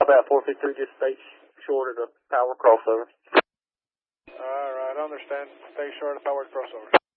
about 453, just stay short of the power crossover. All right, I understand. Stay short of the power crossover.